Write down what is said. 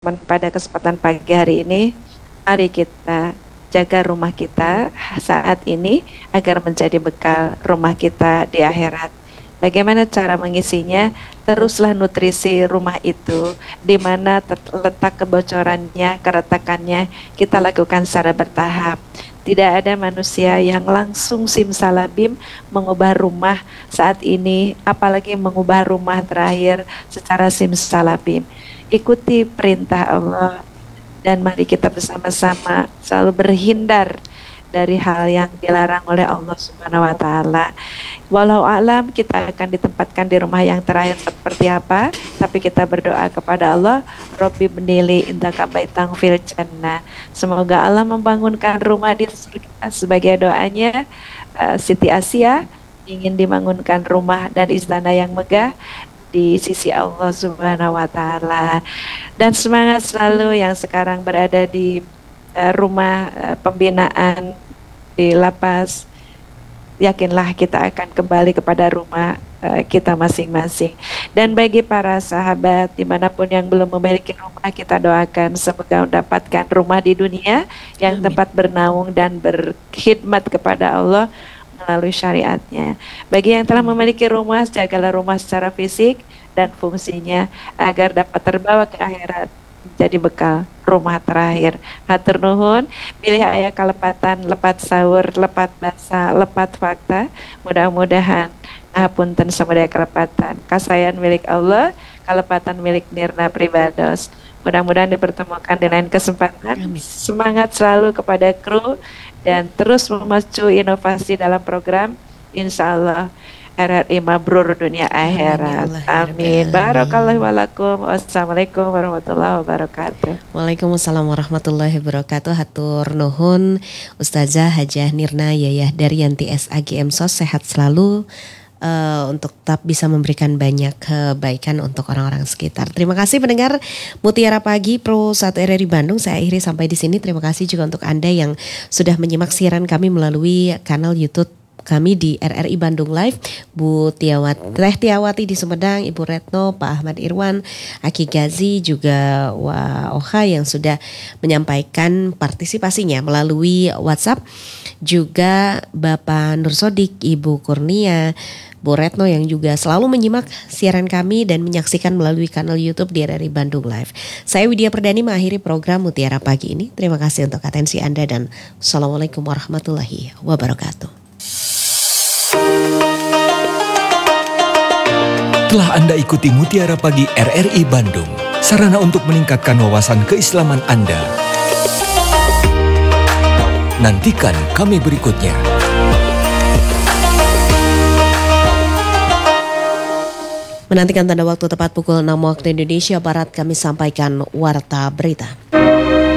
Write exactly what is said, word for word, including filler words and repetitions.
pada kesempatan pagi hari ini, mari kita jaga rumah kita saat ini agar menjadi bekal rumah kita di akhirat. Bagaimana cara mengisinya? Teruslah nutrisi rumah itu, di mana letak kebocorannya, keretakannya, kita lakukan secara bertahap. Tidak ada manusia yang langsung simsalabim mengubah rumah saat ini, apalagi mengubah rumah terakhir secara simsalabim. Ikuti perintah Allah dan mari kita bersama-sama selalu berhindar dari hal yang dilarang oleh Allah Subhanahu wa taala. Walau alam kita akan ditempatkan di rumah yang terakhir seperti apa, tapi kita berdoa kepada Allah, Robbi bnili indaka baitang fil jannah. Semoga Allah membangunkan rumah di surga. Sebagai doanya uh, Siti Asia ingin dibangunkan rumah dan istana yang megah di sisi Allah Subhanahu wa taala. Dan semangat selalu yang sekarang berada di uh, rumah uh, pembinaan di lapas. Yakinlah kita akan kembali kepada rumah uh, kita masing-masing. Dan bagi para sahabat dimanapun yang belum memiliki rumah, kita doakan semoga mendapatkan rumah di dunia yang Amin. Tempat bernaung dan berkhidmat kepada Allah melalui syariatnya. Bagi yang telah memiliki rumah, jagalah rumah secara fisik dan fungsinya agar dapat terbawa ke akhirat jadi bekal rumah terakhir. Hatur nuhun, pilih ayah kalepatan, lepat sahur, lepat basa, lepat fakta. Mudah-mudahan ngapunten samudaya kalepatan. Kasayan milik Allah, kalepatan milik Nirna Pribados. Mudah-mudahan dipertemukan di lain kesempatan. Amin. Semangat selalu kepada kru dan terus memacu inovasi dalam program. Insya Allah R R I mabrur dunia akhirat. Amin. Barakallahu walakum. Wassalamualaikum warahmatullahi wabarakatuh. Waalaikumsalam warahmatullahi wabarakatuh. Hatur nuhun Ustazah Hajah Nirna Yayah Daryanti S A G M S O S. Sehat selalu. Uh, untuk tetap bisa memberikan banyak kebaikan untuk orang-orang sekitar. Terima kasih pendengar Mutiara Pagi Pro satu R R I Bandung. Saya akhiri sampai di sini. Terima kasih juga untuk Anda yang sudah menyimak siaran kami melalui kanal YouTube kami di R R I Bandung Live. Bu Tiawati, Teh Tiawati di Sumedang, Ibu Retno, Pak Ahmad Irwan, Aki Gazi, juga Wa Oha yang sudah menyampaikan partisipasinya melalui WhatsApp. Juga Bapak Nur Sodik, Ibu Kurnia, Bu Retno yang juga selalu menyimak siaran kami dan menyaksikan melalui kanal YouTube di R R I Bandung Live. Saya Widya Perdani mengakhiri program Mutiara Pagi ini. Terima kasih untuk atensi Anda dan Assalamualaikum warahmatullahi wabarakatuh. Telah Anda ikuti Mutiara Pagi R R I Bandung, sarana untuk meningkatkan wawasan keislaman Anda. Nantikan kami berikutnya. Menantikan tanda waktu tepat pukul enam waktu Indonesia Barat, kami sampaikan Warta Berita.